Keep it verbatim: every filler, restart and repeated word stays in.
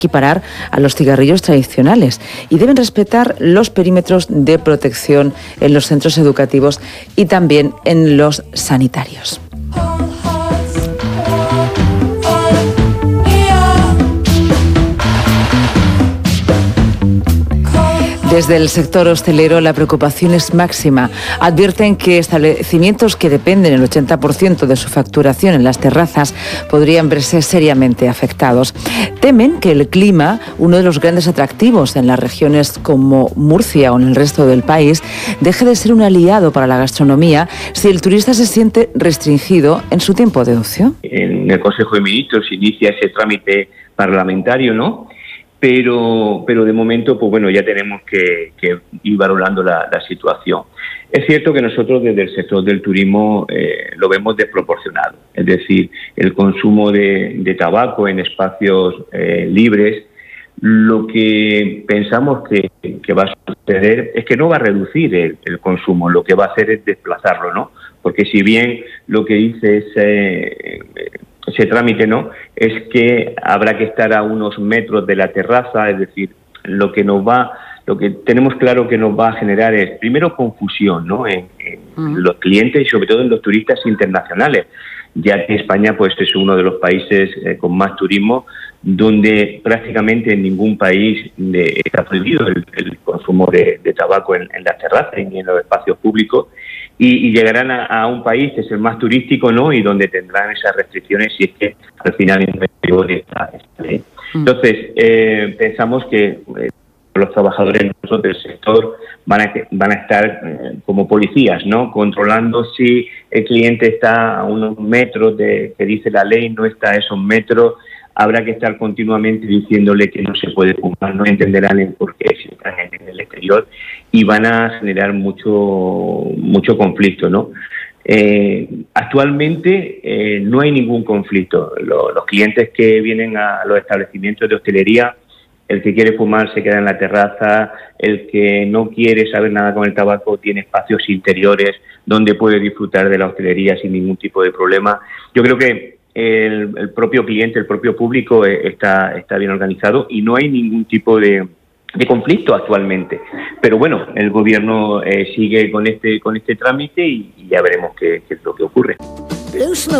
equiparar a los cigarrillos tradicionales y deben respetar los perímetros de protección en los centros educativos y también en los sanitarios. Desde el sector hostelero la preocupación es máxima. Advierten que establecimientos que dependen el ochenta por ciento de su facturación en las terrazas podrían verse seriamente afectados. Temen que el clima, uno de los grandes atractivos en las regiones como Murcia o en el resto del país, deje de ser un aliado para la gastronomía si el turista se siente restringido en su tiempo de ocio. En el Consejo de Ministros se inicia ese trámite parlamentario, ¿no? Pero, pero de momento, pues bueno, ya tenemos que, que ir valorando la, la situación. Es cierto que nosotros desde el sector del turismo eh, lo vemos desproporcionado. Es decir, el consumo de, de tabaco en espacios eh, libres, lo que pensamos que, que va a suceder es que no va a reducir el, el consumo, lo que va a hacer es desplazarlo, ¿no? Porque si bien lo que dice es... Eh, ese trámite, ¿no?, es que habrá que estar a unos metros de la terraza, es decir, lo que nos va, lo que tenemos claro que nos va a generar es, primero, confusión, ¿no?, en, en uh-huh. los clientes y sobre todo en los turistas internacionales, ya que España, pues, es uno de los países eh, con más turismo, donde prácticamente en ningún país de, está prohibido el, el consumo de, de tabaco en, en las terrazas y en los espacios públicos, y, y llegarán a, a un país que es el más turístico, ¿no?, y donde tendrán esas restricciones si es que al final en vigor esta ley. Entonces, eh, pensamos que eh, los trabajadores del sector van a, van a estar eh, como policías, ¿no?, controlando si el cliente está a unos metros de que dice la ley, no está a esos metros. Habrá que estar continuamente diciéndole que no se puede fumar, no entenderán el por qué si están en el exterior y van a generar mucho mucho conflicto, ¿no? Eh, actualmente eh, no hay ningún conflicto. Los, los clientes que vienen a los establecimientos de hostelería, el que quiere fumar se queda en la terraza, el que no quiere saber nada con el tabaco tiene espacios interiores donde puede disfrutar de la hostelería sin ningún tipo de problema. Yo creo que El, el propio cliente, el propio público eh, está, está bien organizado y no hay ningún tipo de, de conflicto actualmente. Pero bueno, el gobierno eh, sigue con este, con este trámite y, y ya veremos qué, qué es lo que ocurre.